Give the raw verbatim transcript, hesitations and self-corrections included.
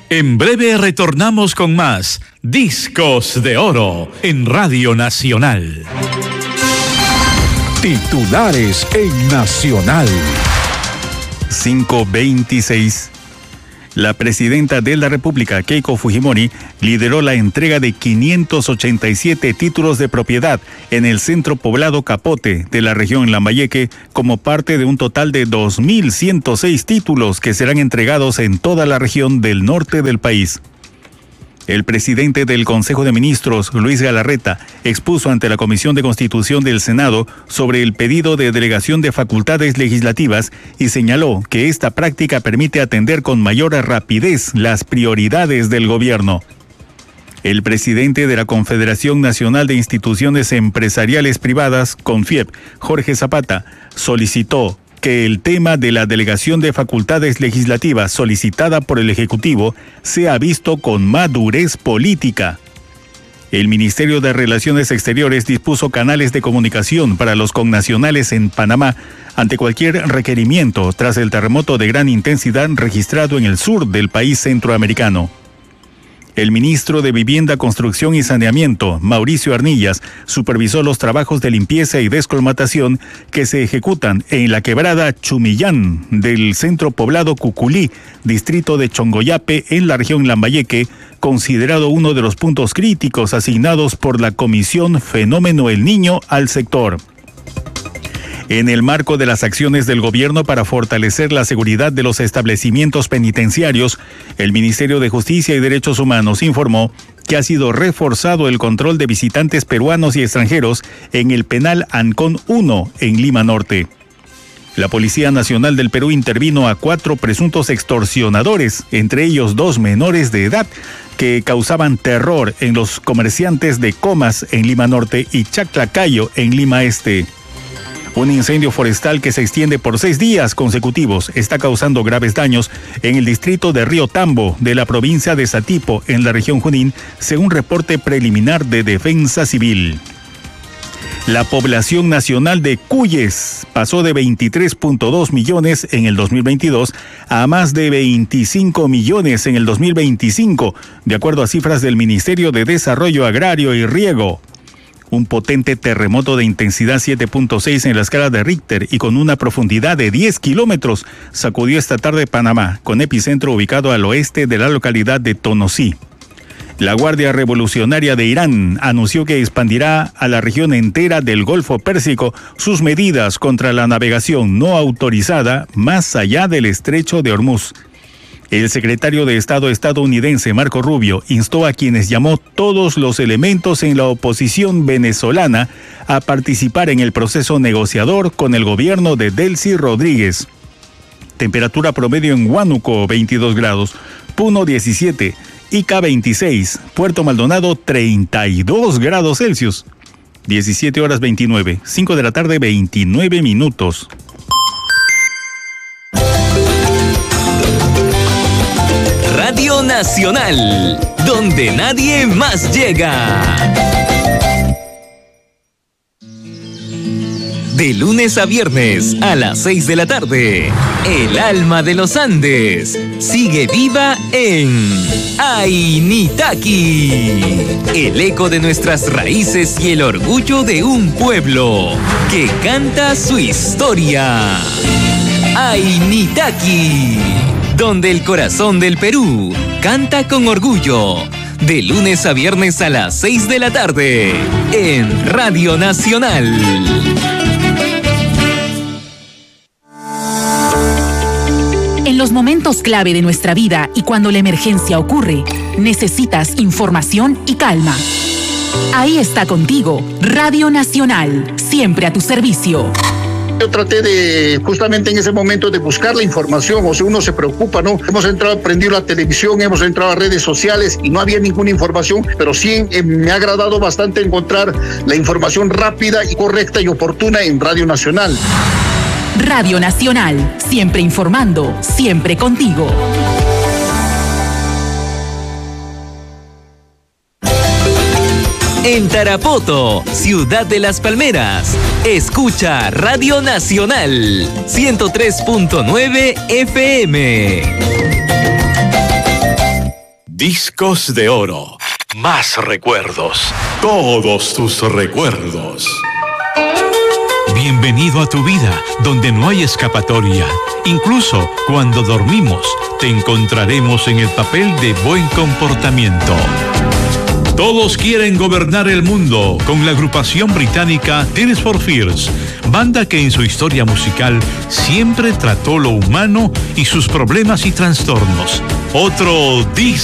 En breve retornamos con más Discos de Oro en Radio Nacional. Titulares en Nacional. cinco veintiséis. La presidenta de la República, Keiko Fujimori, lideró la entrega de quinientos ochenta y siete títulos de propiedad en el centro poblado Capote de la región Lambayeque, como parte de un total de dos mil ciento seis títulos que serán entregados en toda la región del norte del país. El presidente del Consejo de Ministros, Luis Galarreta, expuso ante la Comisión de Constitución del Senado sobre el pedido de delegación de facultades legislativas y señaló que esta práctica permite atender con mayor rapidez las prioridades del gobierno. El presidente de la Confederación Nacional de Instituciones Empresariales Privadas, CONFIEP, Jorge Zapata, solicitó que el tema de la delegación de facultades legislativas solicitada por el Ejecutivo sea visto con madurez política. El Ministerio de Relaciones Exteriores dispuso canales de comunicación para los connacionales en Panamá ante cualquier requerimiento tras el terremoto de gran intensidad registrado en el sur del país centroamericano. El ministro de Vivienda, Construcción y Saneamiento, Mauricio Arnillas, supervisó los trabajos de limpieza y descolmatación que se ejecutan en la quebrada Chumillán del centro poblado Cuculí, distrito de Chongoyape, en la región Lambayeque, considerado uno de los puntos críticos asignados por la Comisión Fenómeno El Niño al sector. En el marco de las acciones del gobierno para fortalecer la seguridad de los establecimientos penitenciarios, el Ministerio de Justicia y Derechos Humanos informó que ha sido reforzado el control de visitantes peruanos y extranjeros en el penal Ancón uno en Lima Norte. La Policía Nacional del Perú intervino a cuatro presuntos extorsionadores, entre ellos dos menores de edad, que causaban terror en los comerciantes de Comas en Lima Norte y Chaclacayo en Lima Este. Un incendio forestal que se extiende por seis días consecutivos está causando graves daños en el distrito de Río Tambo de la provincia de Satipo, en la región Junín, según reporte preliminar de Defensa Civil. La población nacional de Cuyes pasó de veintitrés punto dos millones en el dos mil veintidós a más de veinticinco millones en el dos mil veinticinco, de acuerdo a cifras del Ministerio de Desarrollo Agrario y Riego. Un potente terremoto de intensidad siete punto seis en la escala de Richter y con una profundidad de diez kilómetros sacudió esta tarde Panamá, con epicentro ubicado al oeste de la localidad de Tonosí. La Guardia Revolucionaria de Irán anunció que expandirá a la región entera del Golfo Pérsico sus medidas contra la navegación no autorizada más allá del Estrecho de Hormuz. El secretario de Estado estadounidense Marco Rubio instó a quienes llamó todos los elementos en la oposición venezolana a participar en el proceso negociador con el gobierno de Delcy Rodríguez. Temperatura promedio en Huánuco veintidós grados, Puno diecisiete, Ica veintiséis, Puerto Maldonado treinta y dos grados Celsius. diecisiete horas veintinueve, cinco de la tarde veintinueve minutos. Radio Nacional, donde nadie más llega. De lunes a viernes a las seis de la tarde, El Alma de los Andes sigue viva en Ainitaki, el eco de nuestras raíces y el orgullo de un pueblo que canta su historia. Ainitaki, donde el corazón del Perú canta con orgullo. De lunes a viernes a las seis de la tarde, en Radio Nacional. En los momentos clave de nuestra vida y cuando la emergencia ocurre, necesitas información y calma. Ahí está contigo, Radio Nacional, siempre a tu servicio. Yo traté de, justamente en ese momento, de buscar la información, o sea, uno se preocupa, ¿no? Hemos entrado, prendido la televisión, hemos entrado a redes sociales y no había ninguna información, pero sí eh, me ha agradado bastante encontrar la información rápida y correcta y oportuna en Radio Nacional. Radio Nacional, siempre informando, siempre contigo. En Tarapoto, Ciudad de las Palmeras, escucha Radio Nacional ciento tres punto nueve F M. Discos de Oro. Más recuerdos. Todos tus recuerdos. Bienvenido a tu vida, donde no hay escapatoria. Incluso cuando dormimos, te encontraremos en el papel de buen comportamiento. Todos quieren gobernar el mundo con la agrupación británica Tears for Fears, banda que en su historia musical siempre trató lo humano y sus problemas y trastornos. Otro disco